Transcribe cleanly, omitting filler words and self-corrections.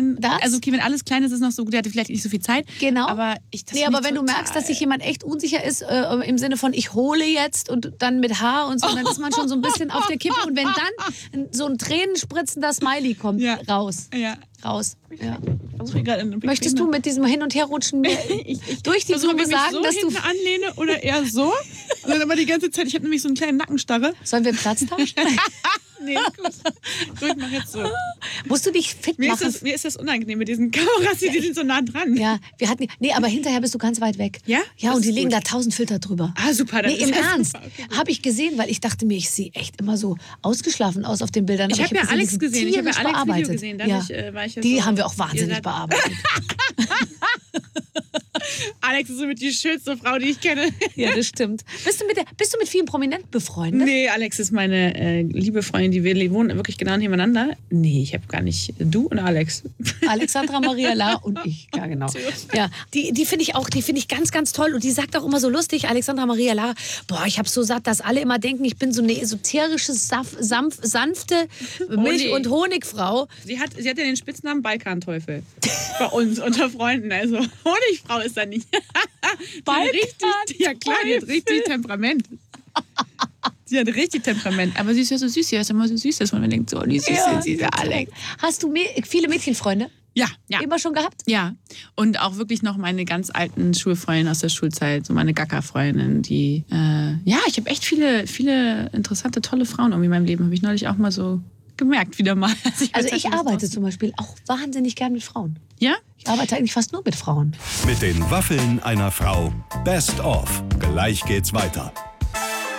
klein, Das? also okay, wenn alles klein ist, ist noch so gut, der hatte vielleicht nicht so viel Zeit. Genau. Aber aber wenn du merkst, dass sich jemand echt unsicher ist, im Sinne von ich hole jetzt und dann mit Haar und so, dann ist man schon so ein bisschen auf der Kippe. Und wenn dann so ein tränenspritzender Smiley kommt, raus. Ja. Raus. Ja. Möchtest du mit diesem Hin- und Herrutschen durch die Blume sagen, so dass du... anlehne oder eher so? Und dann aber die ganze Zeit, ich habe nämlich so einen kleinen Nackenstarre. Sollen wir Platz tauschen? Nee, gut. So, ich mach jetzt so. Musst du dich fit machen? Mir ist das unangenehm mit diesen Kameras, die sind so nah dran. Ja, aber hinterher bist du ganz weit weg. Ja? Ja, das und die ist legen gut. da 1000 Filter drüber. Ah, super. Nee, im Ernst. Okay, habe ich gesehen, weil ich dachte mir, ich sehe echt immer so ausgeschlafen aus auf den Bildern. Ich habe ja Alex gesehen. Ich habe ja Alex Video bearbeitet. gesehen. Dadurch, war ich ja die so, haben wir auch wahnsinnig bearbeitet. Alex ist somit die schönste Frau, die ich kenne. Ja, das stimmt. Bist du mit vielen Prominenten befreundet? Nee, Alex ist meine liebe Freundin, wir wohnen wirklich genau nebeneinander. Nee, ich habe gar nicht. Du und Alex. Alexandra Maria Lahr und ich, ja genau. Ja, die finde ich ganz, ganz toll und die sagt auch immer so lustig, Alexandra Maria Lahr, boah, ich habe so satt, dass alle immer denken, ich bin so eine esoterische, sanfte Milch- und Honigfrau. Sie hat ja den Spitznamen Balkanteufel bei uns unter Freunden, also Honigfrau ist da nicht. Ja klar, die hat richtig Temperament. Sie hat richtig Temperament. Aber sie ist ja so süß. Sie ist immer so süß, dass man denkt, so, die süße Alex. Hast du viele Mädchenfreunde? Ja. Immer schon gehabt? Ja. Und auch wirklich noch meine ganz alten Schulfreundinnen aus der Schulzeit. So meine Gacker-Freundin, die... ich habe echt viele interessante, tolle Frauen irgendwie in meinem Leben. Habe ich neulich auch mal so gemerkt, wieder mal. Also ich arbeite zum Beispiel auch wahnsinnig gern mit Frauen. Ja? Ich arbeite eigentlich fast nur mit Frauen. Mit den Waffeln einer Frau. Best of. Gleich geht's weiter.